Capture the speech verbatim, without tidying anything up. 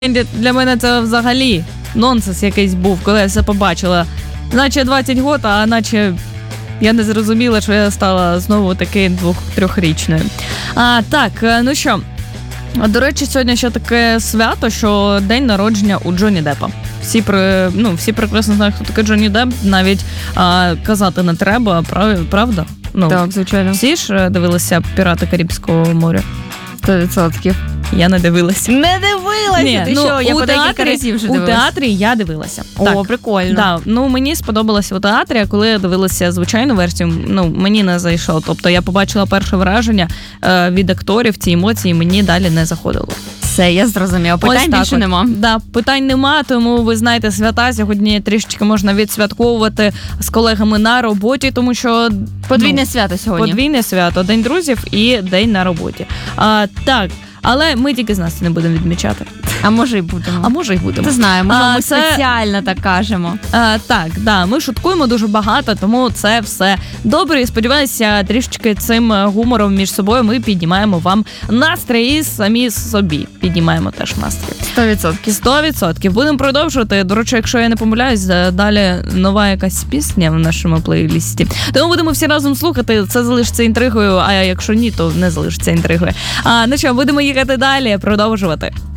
Для мене це взагалі нонсенс якийсь був, коли я це побачила. Наче двадцять років, а наче я не зрозуміла, що я стала знову таки двох-трьохрічною. А, так, ну що, до речі, сьогодні ще таке свято, що день народження у Джонні Деппа. Всі, при, ну, всі прекрасно знають, хто такий Джонні Депп, навіть а, казати не треба, прав, правда? Ну, так, звичайно. Всі ж дивилися «Пірати Карибського моря»? Сто відсотків. Я не дивилася. Не дивилася? Ні, Ти ну, що? Я у по декілька театрі, разів вже у дивилася. театрі я дивилася. О, так. прикольно. Да, ну, мені сподобалося у театрі, а коли я дивилася звичайну версію, ну, мені не зайшло. Тобто я побачила перше враження е, від акторів, ці емоції мені далі не заходило. Все, я зрозуміла. Питань більше от. нема. Да, питань нема, тому ви знаєте, свята сьогодні трішечки можна відсвятковувати з колегами на роботі, тому що Подвійне ну, свято сьогодні. Подвійне свято, День друзів і День на роботі. А, так, але ми тільки з Настю не будемо відмічати. А може й будемо. А може й будемо. Не знаю, може А, ми це... спеціально так кажемо. А, так, да, ми шуткуємо дуже багато, тому це все добре. І сподіваюся, трішечки цим гумором між собою ми піднімаємо вам настрій і самі собі піднімаємо теж настрій. Сто відсотків. Сто відсотків. Будемо продовжувати. До речі, якщо я не помиляюсь, далі нова якась пісня в нашому плейлісті. Тому будемо всі разом слухати. Це залишиться інтригою, а якщо ні, то не залишиться інтригою. А, ну що, будемо їхати далі, продовжувати.